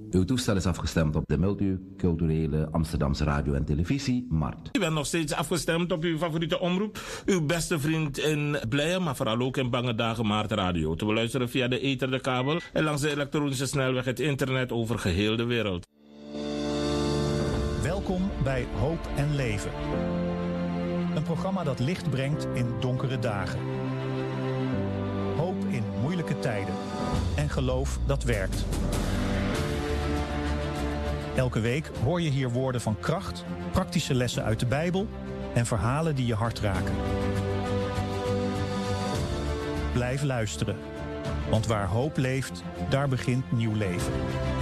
Uw toestel is afgestemd op de multiculturele Amsterdamse radio en televisie, MART. U bent nog steeds afgestemd op uw favoriete omroep. Uw beste vriend in blije, maar vooral ook in bange dagen, MART Radio. Te beluisteren via de ether, de kabel en langs de elektronische snelweg het internet over geheel de wereld. Welkom bij Hoop en Leven. Een programma dat licht brengt in donkere dagen. Hoop in moeilijke tijden. En geloof dat werkt. Elke week hoor je hier woorden van kracht, praktische lessen uit de Bijbel en verhalen die je hart raken. Blijf luisteren, want waar hoop leeft, daar begint nieuw leven.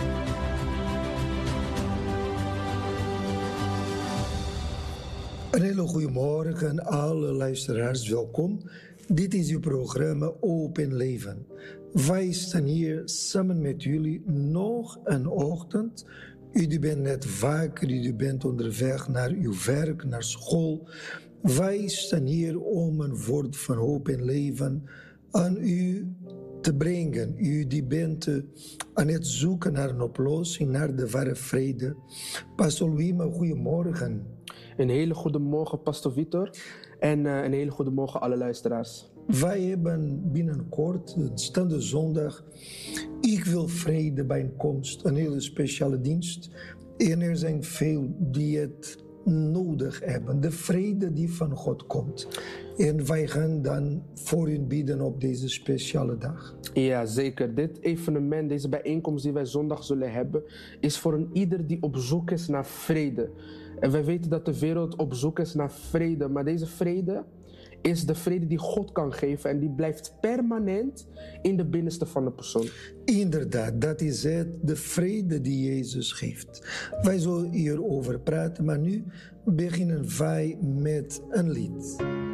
Een hele goede morgen, alle luisteraars, welkom. Dit is uw programma Open Leven. Wij staan hier samen met jullie nog een ochtend. U bent net wakker, u bent onderweg naar uw werk, naar school. Wij staan hier om een woord van hoop en leven aan u te brengen. U die bent aan het zoeken naar een oplossing, naar de ware vrede. Pastor Wima, goedemorgen. Een hele goede morgen, Pastor Victor. En een hele goede morgen, alle luisteraars. Wij hebben binnenkort, aanstaande zondag, Ik wil vrede bijeenkomst, een hele speciale dienst. En er zijn veel die het nodig hebben. De vrede die van God komt. En wij gaan dan voor u bidden op deze speciale dag. Ja, zeker. Dit evenement, deze bijeenkomst die wij zondag zullen hebben, is voor een ieder die op zoek is naar vrede. En wij weten dat de wereld op zoek is naar vrede. Maar deze vrede is de vrede die God kan geven. En die blijft permanent in de binnenste van de persoon. Inderdaad, dat is het. De vrede die Jezus geeft. Wij zullen hierover praten. Maar nu beginnen wij met een lied.